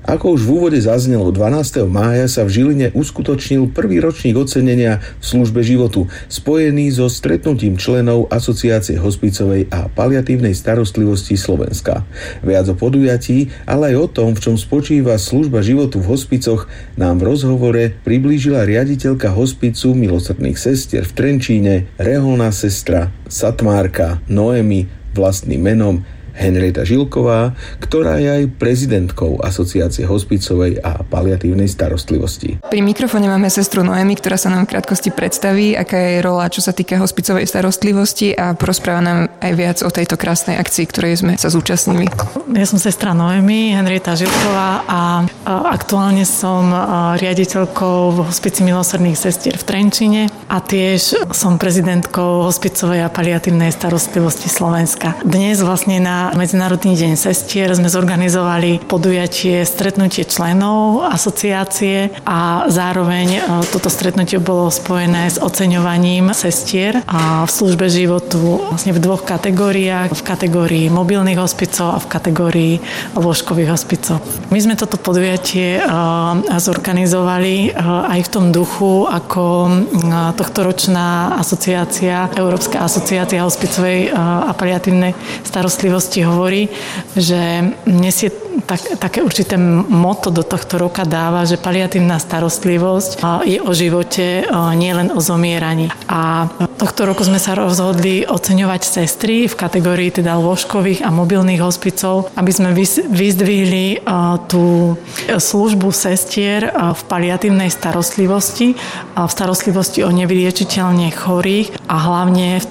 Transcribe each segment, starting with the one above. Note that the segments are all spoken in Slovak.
Ako už v úvode zaznelo, 12. mája sa v Žiline uskutočnil prvý ročník ocenenia v službe životu, spojený so stretnutím členov Asociácie hospicovej a paliatívnej starostlivosti Slovenska. Viac o podujatí, ale aj o tom, v čom spočíva služba životu v hospicoch, nám v rozhovore priblížila riaditeľka hospicu Milosrdných sestier v Trenčíne, reholná sestra, satmárka Noemi, vlastným menom Henrieta Žilková, ktorá je aj prezidentkou Asociácie hospicovej a paliatívnej starostlivosti. Pri mikrofóne máme sestru Noemi, ktorá sa nám v krátkosti predstaví, aká je rola, čo sa týka hospicovej starostlivosti, a porozpráva nám aj viac o tejto krásnej akcii, ktorej sme sa zúčastnili. Ja som sestra Noemi, Henrieta Žilková, a aktuálne som riaditeľkou v hospici Milosrdných sestier v Trenčíne a tiež som prezidentkou hospicovej a paliatívnej starostlivosti Slovenska. Dnes vlastne na Medzinárodný deň sestier sme zorganizovali podujatie stretnutie členov asociácie a zároveň toto stretnutie bolo spojené s oceňovaním sestier a v službe životu vlastne v dvoch kategóriách, v kategórii mobilných hospicov a v kategórii lôžkových hospicov. My sme toto podujatie zorganizovali aj v tom duchu, ako tohtoročná asociácia, Európska asociácia hospicovej a paliatívnej starostlivosti hovorí, že nesie také určité motto do tohto roka dáva, že paliatívna starostlivosť je o živote, nie len o zomieraní. A tohto roku sme sa rozhodli oceňovať sestry v kategórii teda lôžkových a mobilných hospicov, aby sme vyzdvihli tú službu sestier v paliatívnej starostlivosti, v starostlivosti o nevyliečiteľne chorých a hlavne v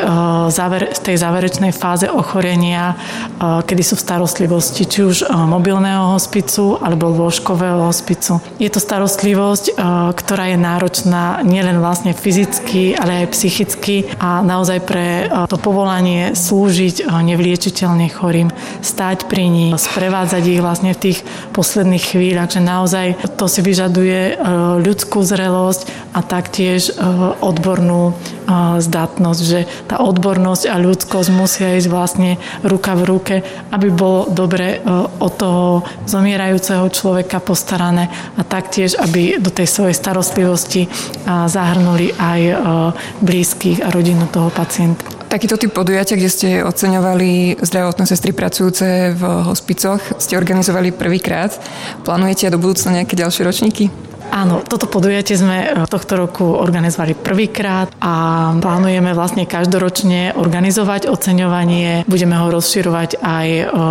tej záverečnej fáze ochorenia, kedy sú v starostlivosti či už mobilného hospicu alebo lôžkového hospicu. Je to starostlivosť, ktorá je náročná nielen vlastne fyzicky, ale aj psychicky a naozaj pre to povolanie slúžiť nevyliečiteľne chorým, stáť pri nich, sprevádzať ich vlastne v tých posledných chvíľach, že naozaj to si vyžaduje ľudskú zrelosť a taktiež odbornú zdatnosť, že tá odbornosť a ľudskosť musia ísť vlastne ruka v ruke, aby bolo dobre o toho zomierajúceho človeka postarané a taktiež, aby do tej svojej starostlivosti zahrnuli aj blízkych a rodinu toho pacienta. Takýto typ podujatia, kde ste oceňovali zdravotné sestry pracujúce v hospicoch, ste organizovali prvýkrát. Plánujete do budúcna nejaké ďalšie ročníky? Áno, toto podujatie sme tohto roku organizovali prvýkrát a plánujeme vlastne každoročne organizovať oceňovanie. Budeme ho rozširovať aj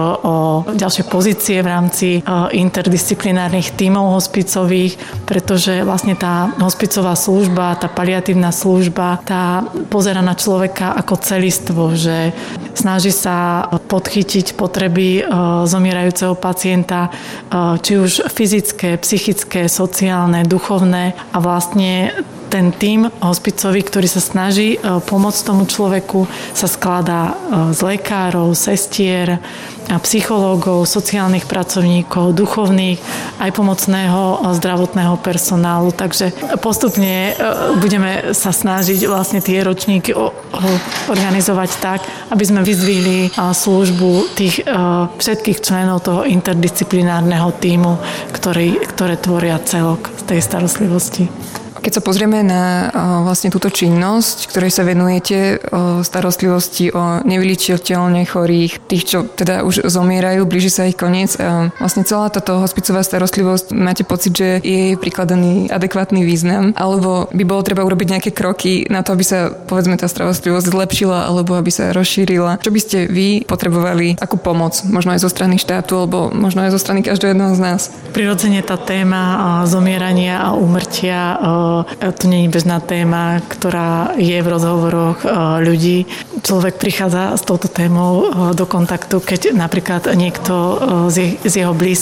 o ďalšie pozície v rámci interdisciplinárnych tímov hospicových, pretože vlastne tá hospicová služba, tá paliatívna služba, tá pozerá na človeka ako celistvo, že snaží sa podchytiť potreby zomierajúceho pacienta, či už fyzické, psychické, sociálne, duchovné a vlastne ten tím hospicový, ktorý sa snaží pomôcť tomu človeku, sa skladá z lekárov, sestier, psychológov, sociálnych pracovníkov, duchovných, aj pomocného zdravotného personálu. Takže postupne budeme sa snažiť vlastne tie ročníky organizovať tak, aby sme vyzdvihli službu tých všetkých členov toho interdisciplinárneho tímu, ktoré tvoria celok z tej starostlivosti. Keď sa pozrieme na vlastne túto činnosť, ktorej sa venujete, starostlivosti o nevyliečiteľne chorých, tých, čo teda už zomierajú, blíži sa ich koniec, a vlastne celá táto hospicová starostlivosť, máte pocit, že je jej prikladaný adekvátny význam, alebo by bolo treba urobiť nejaké kroky na to, aby sa, povedzme, tá starostlivosť zlepšila, alebo aby sa rozšírila? Čo by ste vy potrebovali, akú pomoc? Možno aj zo strany štátu, alebo možno aj zo strany každého jedného z nás? Prirodzene tá téma zomierania a úmrtia to nie je bežná téma, ktorá je v rozhovoroch ľudí. Človek prichádza s touto témou do kontaktu, keď napríklad niekto z jeho blízkych